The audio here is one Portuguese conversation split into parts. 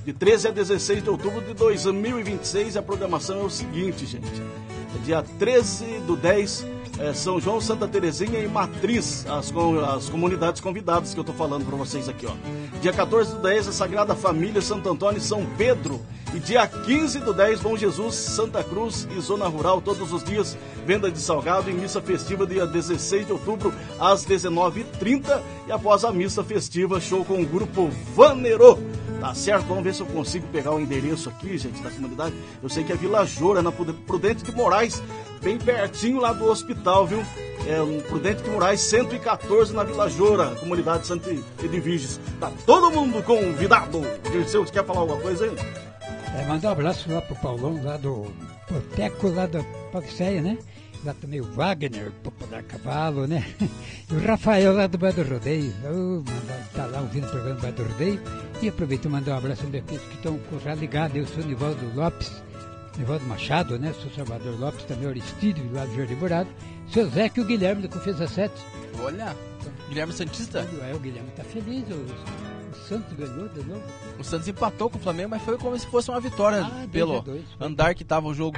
de 13 a 16 de outubro de 2026. A programação é o seguinte, gente. Dia 13/10, São João, Santa Terezinha e Matriz, as comunidades convidadas que eu tô falando para vocês aqui, ó. Dia 14/10, a Sagrada Família, Santo Antônio e São Pedro. E dia 15/10, Bom Jesus, Santa Cruz e Zona Rural, todos os dias, venda de salgado e missa festiva dia 16 de outubro, às 19h30. E após a missa festiva, show com o grupo Vanerô. Tá certo? Vamos ver se eu consigo pegar o endereço aqui, gente, da comunidade. Eu sei que é Vila Joura, na Prudente de Moraes, bem pertinho lá do hospital, viu? Prudente de Moraes, 114 na Vila Joura, comunidade Santa Edviges. Tá todo mundo convidado. Dirceu, você quer falar alguma coisa aí? Mandar um abraço lá pro Paulão, lá do Boteco, lá da Pauliceia, né? Lá também o Wagner, Popular Cavalo, né? E o Rafael lá do Bar do Rodeio. Tá lá ouvindo o programa do Bar do Rodeio. E aproveito e mandar um abraço para aqueles que estão já ligados. Eu sou o Nivaldo Lopes, Nivaldo Machado, né? Sou Salvador Lopes, também Aristides, lá do Jardim Morado. Seu Zé, que o Guilherme da Confesa 7. Olha, Guilherme Santista. O Guilherme tá feliz, o Santos ganhou de novo. O Santos empatou com o Flamengo, mas foi como se fosse uma vitória pelo andar que tava o jogo.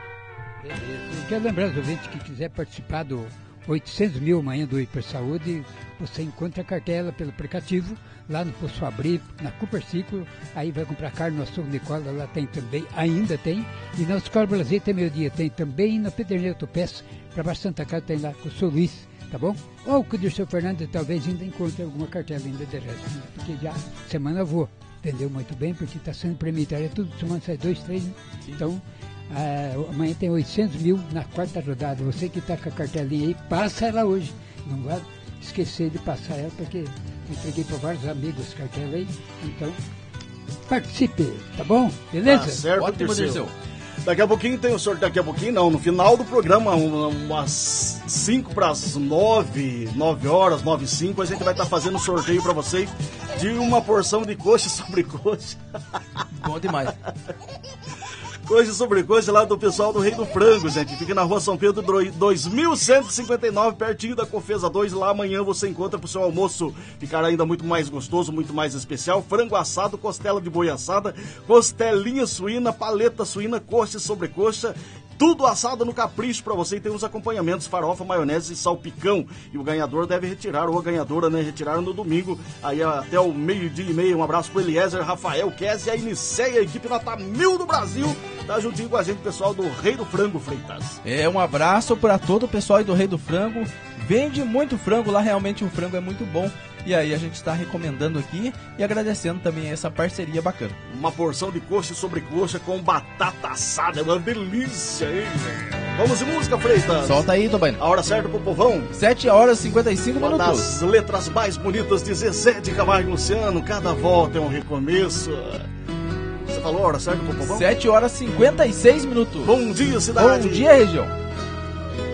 Eu quero lembrar os ouvintes que quiser participar do 800 mil amanhã do Hiper Saúde, você encontra a cartela pelo aplicativo, lá no Poço Abrir, na Cooper Ciclo, aí vai comprar carne no açougue Nicola, lá tem também, ainda tem, e na Escola Brasil tem meio-dia, tem também, na Pedreira Autopeças, para baixo Santa Casa tem lá com o Sou Luiz, tá bom? Ou com o Dirceu Fernandes talvez ainda encontre alguma cartela ainda de resto, porque já semana eu vou, entendeu muito bem, porque está sendo permitido, é tudo semana sai 2, 3, né? Então, amanhã tem 800 mil na quarta rodada. Você que está com a cartelinha aí, passa ela hoje. Não vai esquecer de passar ela, porque eu entreguei para vários amigos a cartela aí. Então, participe, tá bom? Beleza? Tá certo, ótimo, Dirceu. Daqui a pouquinho tem o sorteio. Daqui a pouquinho não, no final do programa, umas 5 para as 9 horas, 9h05, a gente vai estar fazendo um sorteio para vocês de uma porção de coxa sobre coxa. Bom demais. Coxa sobre coxa lá do pessoal do Rei do Frango, gente. Fica na rua São Pedro 2159, pertinho da Confesa 2. Lá amanhã você encontra pro seu almoço ficar ainda muito mais gostoso, muito mais especial. Frango assado, costela de boi assada, costelinha suína, paleta suína, coxa sobre coxa. Tudo assado no capricho pra você, e tem uns acompanhamentos, farofa, maionese e salpicão. E o ganhador deve retirar, ou a ganhadora, né, retirar no domingo, aí até o 12:30. Um abraço pro Eliezer, Rafael, Kézia, a Iniceia, a equipe nota 1000 do Brasil. Tá juntinho com a gente, pessoal do Rei do Frango, Freitas. Um abraço pra todo o pessoal aí do Rei do Frango. Vende muito frango lá, realmente o frango é muito bom. E aí a gente está recomendando aqui e agradecendo também essa parceria bacana. Uma porção de coxa e sobrecoxa com batata assada, é uma delícia, hein? Vamos de música, Freitas. Solta aí, Tobaino. A hora certa pro povão. 7h55. Uma das letras mais bonitas de Zezé de Camargo e Luciano. Cada volta é um recomeço. Você falou a hora certa pro povão? 7h56. Bom dia, cidade. Bom dia, região.